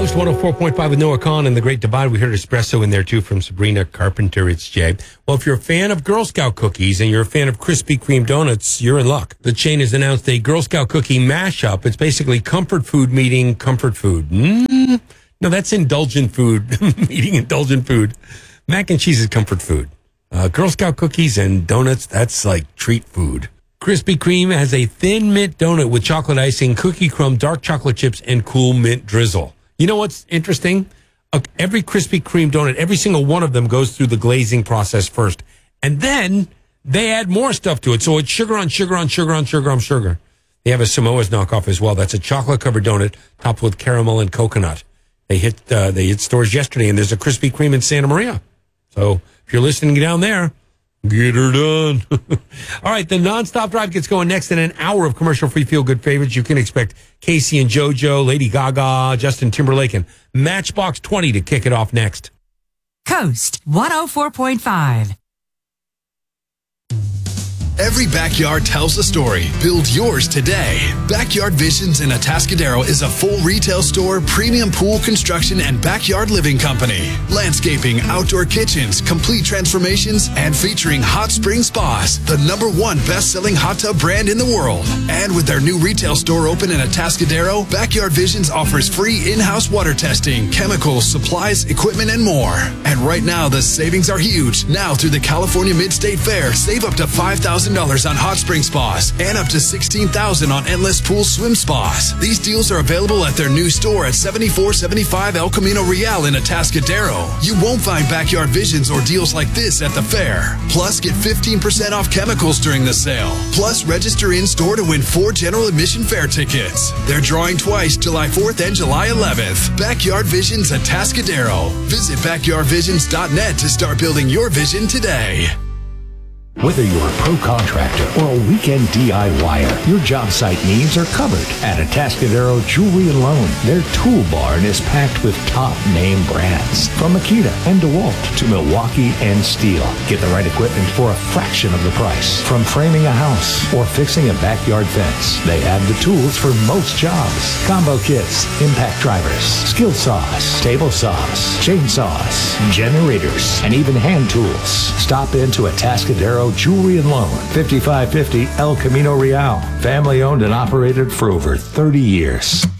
Coast 104.5 with Noah Kahn and The Great Divide. We heard Espresso in there, too, from Sabrina Carpenter. It's Jay. Well, if you're a fan of Girl Scout cookies and you're a fan of Krispy Kreme donuts, you're in luck. The chain has announced a Girl Scout cookie mashup. It's basically comfort food meeting comfort food. No, that's indulgent food meeting indulgent food. Mac and cheese is comfort food. Girl Scout cookies and donuts, that's like treat food. Krispy Kreme has a thin mint donut with chocolate icing, cookie crumb, dark chocolate chips, and cool mint drizzle. You know what's interesting? Every Krispy Kreme donut, every single one of them goes through the glazing process first. And then they add more stuff to it. So it's sugar on sugar on sugar on sugar on sugar. They have a Samoa's knockoff as well. That's a chocolate-covered donut topped with caramel and coconut. They hit stores yesterday, and there's a Krispy Kreme in Santa Maria. So if you're listening down there, get her done. All right, the nonstop drive gets going next in an hour of commercial-free feel-good favorites. You can expect Casey and JoJo, Lady Gaga, Justin Timberlake, and Matchbox 20 to kick it off next. Coast 104.5. Every backyard tells a story. Build yours today. Backyard Visions in Atascadero is a full retail store, premium pool construction, and backyard living company. Landscaping, outdoor kitchens, complete transformations, and featuring Hot Spring Spas, the #1 best-selling hot tub brand in the world. And with their new retail store open in Atascadero, Backyard Visions offers free in-house water testing, chemicals, supplies, equipment, and more. And right now, the savings are huge. Now through the California Mid-State Fair, save up to $5,000 on hot spring spas and up to $16,000 on endless pool swim spas. These deals are available at their new store at 7475 El Camino Real in Atascadero. You won't find Backyard Visions or deals like this at the fair. Plus, get 15% off chemicals during the sale. Plus, register in-store to win 4 general admission fair tickets. They're drawing twice, July 4th and July 11th. Backyard Visions Atascadero. Visit backyardvisions.net to start building your vision today. Whether you're a pro contractor or a weekend DIYer, your job site needs are covered at Atascadero Jewelry and Loan. Their tool barn is packed with top name brands from Makita and DeWalt to Milwaukee and Steel. Get the right equipment for a fraction of the price. From framing a house or fixing a backyard fence, they have the tools for most jobs. Combo kits, impact drivers, skill saws, table saws, chainsaws, generators, and even hand tools. Stop into Atascadero Jewelry and Loan, 5550 El Camino Real. Family owned and operated for over 30 years.